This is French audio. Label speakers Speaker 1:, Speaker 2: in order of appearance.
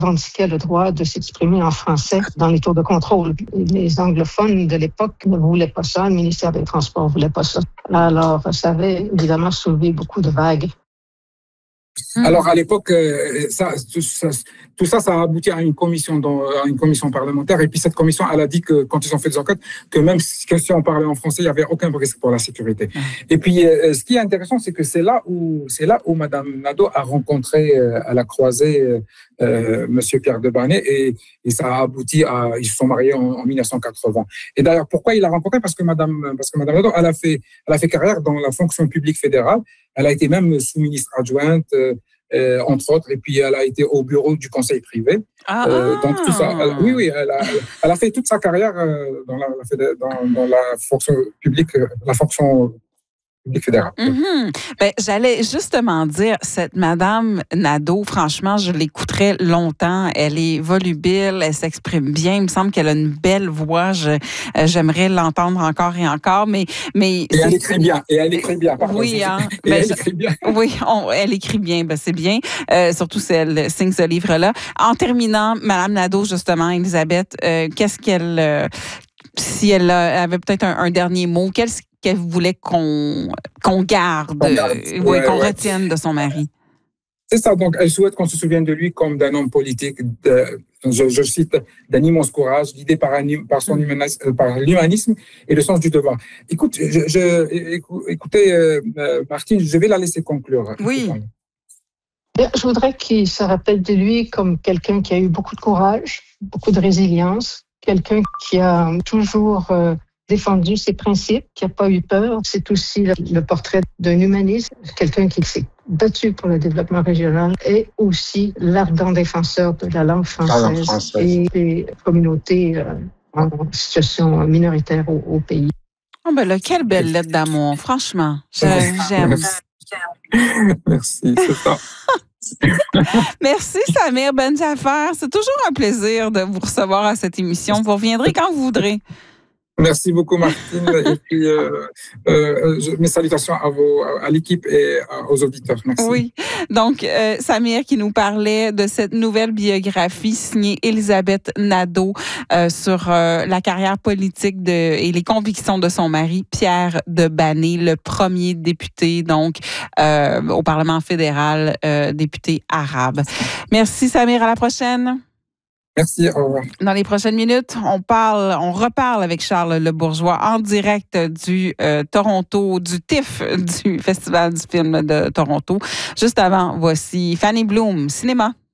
Speaker 1: revendiquait le droit de s'exprimer en français dans les tours de contrôle. Les anglophones de l'époque ne voulaient pas ça, le ministère des Transports ne voulait pas ça. Alors, ça avait évidemment soulevé beaucoup de vagues.
Speaker 2: Alors, à l'époque, tout ça a abouti à une commission parlementaire. Et puis, cette commission, elle a dit que, quand ils ont fait des enquêtes, que même si on parlait en français, il n'y avait aucun risque pour la sécurité. Et puis, ce qui est intéressant, c'est que c'est là où Madame Nadeau a rencontré, elle a croisé Monsieur Pierre Debanné et ça a abouti ils se sont mariés en 1980. Et d'ailleurs, pourquoi il l'a rencontré? Parce que Madame Nadeau, elle a fait carrière dans la fonction publique fédérale. Elle a été même sous-ministre adjointe, entre autres, et puis elle a été au bureau du conseil privé. Donc tout ça, elle a fait toute sa carrière dans la fonction publique, fédérale.
Speaker 3: J'allais justement dire, cette Madame Nadeau, franchement, je l'écouterais longtemps. Elle est volubile, elle s'exprime bien. Il me semble qu'elle a une belle voix. J'aimerais l'entendre encore et encore, mais et
Speaker 2: elle écrit bien.
Speaker 3: Oui, hein.
Speaker 2: Elle écrit bien.
Speaker 3: Oui, elle écrit bien. C'est bien. Surtout si elle signe ce livre-là. En terminant, Madame Nadeau, justement, Elisabeth, qu'est-ce qu'elle, si elle avait peut-être un dernier mot, qu'elle voulait qu'on garde, qu'on retienne de son mari?
Speaker 2: C'est ça, donc elle souhaite qu'on se souvienne de lui comme d'un homme politique, je cite, d'un immense courage, guidé par l'humanisme et le sens du devoir. Écoutez, Martine, je vais la laisser conclure.
Speaker 3: Oui.
Speaker 1: Je voudrais qu'il se rappelle de lui comme quelqu'un qui a eu beaucoup de courage, beaucoup de résilience, quelqu'un qui a toujours défendu ses principes, qui n'a pas eu peur. C'est aussi le portrait d'un humaniste, quelqu'un qui s'est battu pour le développement régional et aussi l'ardent défenseur de la langue française et des communautés en situation minoritaire au pays.
Speaker 3: Oh ben là, quelle belle lettre d'amour, franchement. J'aime.
Speaker 2: Merci, c'est ça.
Speaker 3: Merci Samir Benjafar. C'est toujours un plaisir de vous recevoir à cette émission. Vous reviendrez quand vous voudrez.
Speaker 2: Merci beaucoup, Martine. Et puis, mes salutations à l'équipe et aux auditeurs. Merci.
Speaker 3: Oui. Donc, Samir qui nous parlait de cette nouvelle biographie signée Elisabeth Nadeau sur la carrière politique et les convictions de son mari, Pierre Debanné, le premier député, donc, au Parlement fédéral, député arabe. Merci, Samir. À la prochaine.
Speaker 2: Merci, au revoir.
Speaker 3: Dans les prochaines minutes, on reparle avec Charles Le Bourgeois en direct du Toronto, du TIFF, du Festival du film de Toronto. Juste avant, voici Fanny Bloom, cinéma.